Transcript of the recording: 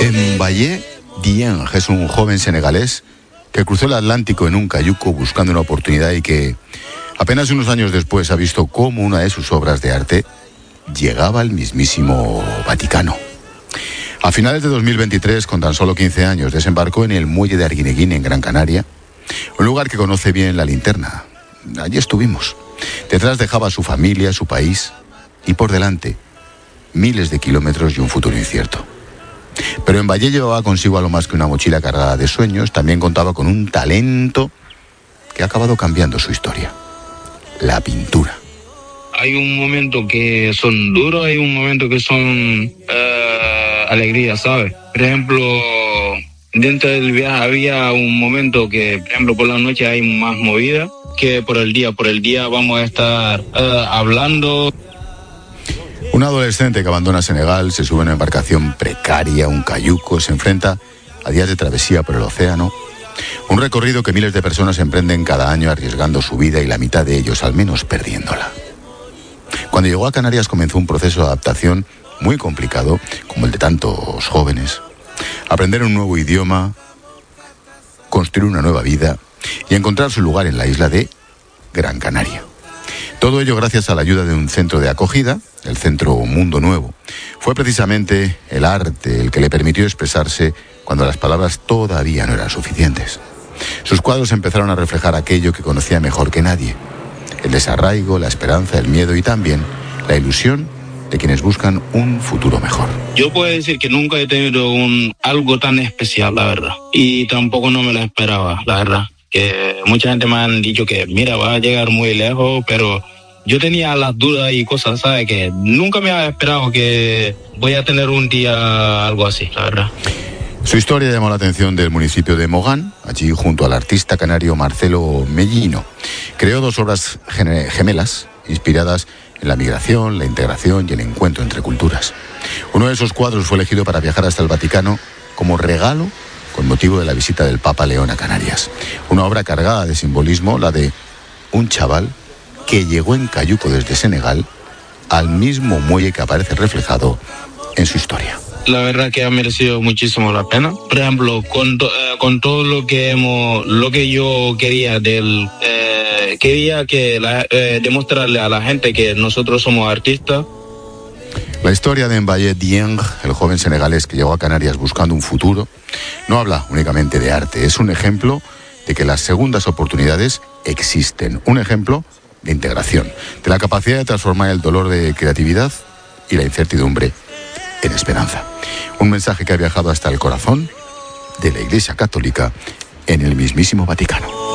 Mbaye Dieng es un joven senegalés que cruzó el Atlántico en un cayuco buscando una oportunidad y que apenas unos años después ha visto cómo una de sus obras de arte llegaba al mismísimo Vaticano. A finales de 2023, con tan solo 15 años, desembarcó en el muelle de Arguineguín, en Gran Canaria, un lugar que conoce bien la linterna. Allí estuvimos. Detrás dejaba a su familia, su país, y por delante, miles de kilómetros y un futuro incierto. Pero Mbaye llevaba consigo algo más que una mochila cargada de sueños. También contaba con un talento que ha acabado cambiando su historia: la pintura. Hay un momento que son duros, hay un momento que son alegría, ¿sabes? Por ejemplo, dentro del viaje había un momento que, por ejemplo, por la noche hay más movida que por el día. Por el día vamos a estar hablando. Un adolescente que abandona Senegal, se sube a una embarcación precaria, un cayuco, se enfrenta a días de travesía por el océano. Un recorrido que miles de personas emprenden cada año arriesgando su vida y la mitad de ellos al menos perdiéndola. Cuando llegó a Canarias comenzó un proceso de adaptación muy complicado, como el de tantos jóvenes. Aprender un nuevo idioma, construir una nueva vida y encontrar su lugar en la isla de Gran Canaria. Todo ello gracias a la ayuda de un centro de acogida, el Centro Mundo Nuevo. Fue precisamente el arte el que le permitió expresarse cuando las palabras todavía no eran suficientes. Sus cuadros empezaron a reflejar aquello que conocía mejor que nadie: el desarraigo, la esperanza, el miedo y también la ilusión de quienes buscan un futuro mejor. Yo puedo decir que nunca he tenido algo tan especial, la verdad. Y tampoco no me lo esperaba, la verdad. Que mucha gente me han dicho que, mira, va a llegar muy lejos, pero yo tenía las dudas y cosas, ¿sabes? Que nunca me había esperado que voy a tener un día algo así, la verdad. Su historia llamó la atención del municipio de Mogán. Allí, junto al artista canario Marcelo Mellino, creó dos obras gemelas inspiradas en la migración, la integración y el encuentro entre culturas. Uno de esos cuadros fue elegido para viajar hasta el Vaticano como regalo con motivo de la visita del Papa León a Canarias. Una obra cargada de simbolismo, la de un chaval que llegó en cayuco desde Senegal al mismo muelle que aparece reflejado en su historia. La verdad que ha merecido muchísimo la pena. Por ejemplo, con todo lo que yo quería demostrarle a la gente que nosotros somos artistas. La historia de Mbaye Dieng, el joven senegalés que llegó a Canarias buscando un futuro, no habla únicamente de arte. Es un ejemplo de que las segundas oportunidades existen. Un ejemplo de integración, de la capacidad de transformar el dolor de creatividad y la incertidumbre en esperanza. Un mensaje que ha viajado hasta el corazón de la Iglesia Católica en el mismísimo Vaticano.